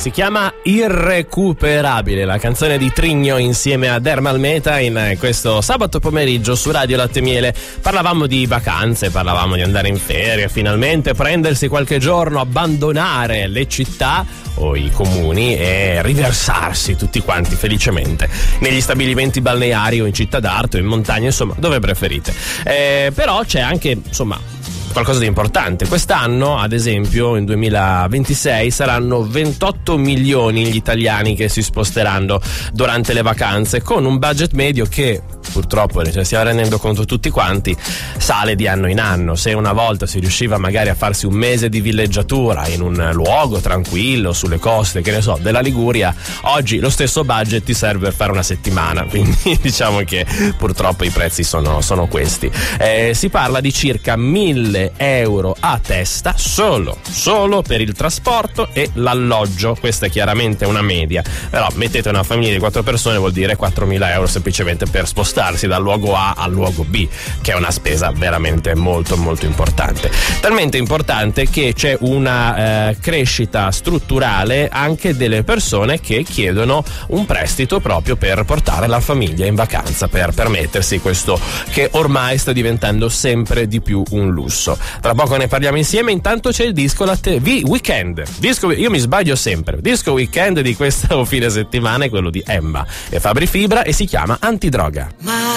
si chiama Irrecuperabile, la canzone di Trigno insieme a Dermal Meta in questo sabato pomeriggio su Radio Latte Miele. Parlavamo di vacanze, parlavamo di andare in ferie, finalmente prendersi qualche giorno, abbandonare le città o i comuni e riversarsi tutti quanti felicemente negli stabilimenti balneari o in città d'arte o in montagna, insomma, dove preferite. Però c'è anche, insomma, qualcosa di importante. Quest'anno, ad esempio, in 2026 saranno 28 milioni gli italiani che si sposteranno durante le vacanze, con un budget medio che purtroppo ne stiamo rendendo conto tutti quanti, sale di anno in anno. Se una volta si riusciva magari a farsi un mese di villeggiatura in un luogo tranquillo sulle coste, che ne so, della Liguria, oggi lo stesso budget ti serve per fare una settimana, quindi diciamo che purtroppo i prezzi sono questi. Si parla di circa 1.000 euro a testa solo per il trasporto e l'alloggio. Questa è chiaramente una media, però mettete una famiglia di 4 persone, vuol dire 4.000 euro semplicemente per spostarsi dal luogo A al luogo B, che è una spesa veramente molto molto importante, talmente importante che c'è una crescita strutturale anche delle persone che chiedono un prestito proprio per portare la famiglia in vacanza, per permettersi questo che ormai sta diventando sempre di più un lusso. Tra poco ne parliamo insieme. Intanto c'è il disco Weekend. Io mi sbaglio sempre. Disco Weekend di questo fine settimana è quello di Emma e Fabri Fibra e si chiama Antidroga.